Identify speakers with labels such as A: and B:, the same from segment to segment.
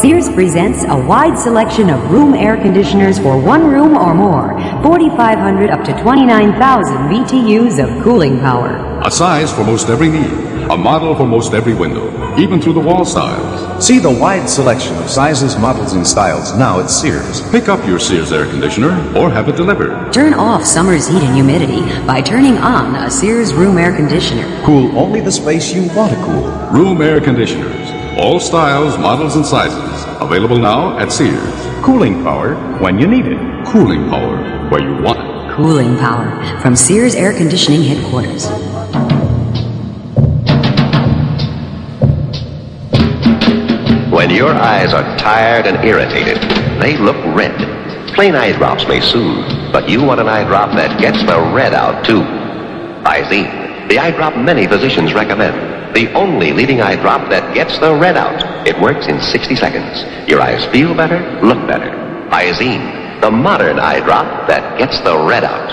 A: Sears presents a wide selection of room air conditioners for one room or more. 4,500 up to 29,000 BTUs of cooling power.
B: A size for most every need. A model for most every window, even through the wall styles.
C: See the wide selection of sizes, models, and styles now at Sears.
B: Pick up your Sears air conditioner or have it delivered.
A: Turn off summer's heat and humidity by turning on a Sears room air conditioner.
C: Cool only the space you want to cool.
B: Room air conditioners. All styles, models, and sizes. Available now at Sears.
C: Cooling power when you need it.
B: Cooling power where you want it.
A: Cooling power from Sears Air Conditioning Headquarters.
D: When your eyes are tired and irritated, they look red. Plain eye drops may soothe, but you want an eye drop that gets the red out, too. Izine, the eye drop many physicians recommend. The only leading eye drop that gets the red out. It works in 60 seconds. Your eyes feel better, look better. Izine, the modern eye drop that gets the red out.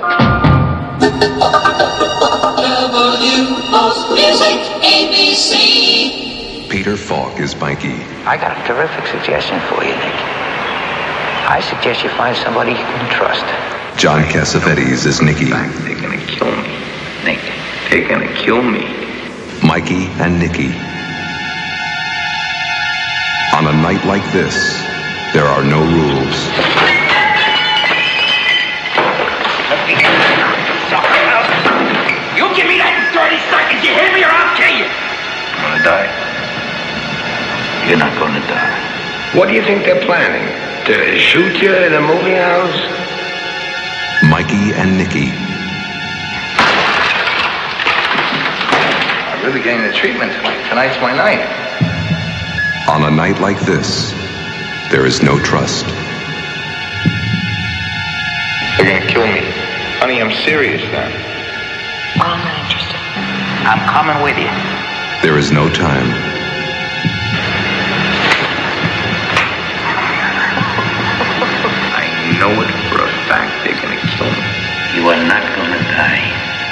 E: Music ABC.
F: Peter Falk is Mikey.
G: I got a terrific suggestion for you, Nick. I suggest you find somebody you can trust.
F: John Cassavetes is Nicky.
H: They're gonna kill me. Nick, they're gonna kill me.
F: Mikey and Nicky. On a night like this, there are no rules.
H: You give me that in 30 seconds, you hear me, or I'll kill you. I'm gonna die. You're not gonna die.
I: What do you think they're planning? To shoot you in a movie house?
F: Mikey and Nicky.
H: I'm really getting the treatment tonight. Tonight's my night.
F: On a night like this, there is no trust.
H: They're gonna kill me. Honey, I'm serious now.
G: I'm not interested. I'm coming with you.
F: There is no time.
H: I know it for a fact they're gonna kill me.
G: You are not gonna die.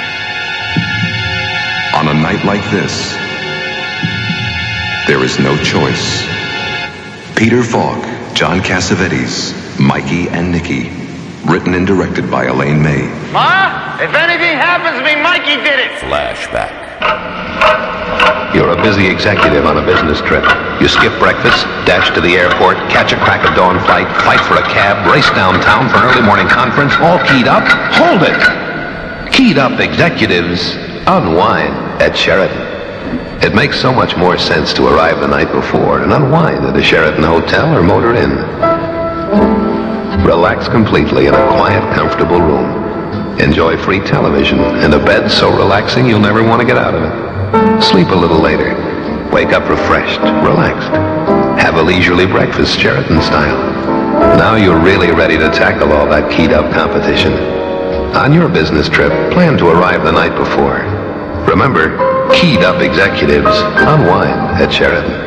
F: On a night like this, there is no choice. Peter Falk, John Cassavetes, Mikey and Nicky. Written and directed by Elaine May.
I: Ma, if anything happens to me, Mikey did it.
B: Flashback.
D: You're a busy executive on a business trip. You skip breakfast, dash to the airport, catch a crack of dawn flight, fight for a cab, race downtown for an early morning conference, all keyed up. Hold it! Keyed up executives unwind at Sheraton. It makes so much more sense to arrive the night before and unwind at a Sheraton hotel or motor inn. Relax completely in a quiet, comfortable room. Enjoy free television and a bed so relaxing you'll never want to get out of it. Sleep a little later. Wake up refreshed, relaxed. Have a leisurely breakfast, Sheraton style. Now you're really ready to tackle all that keyed-up competition. On your business trip, plan to arrive the night before. Remember, keyed-up executives unwind at Sheraton.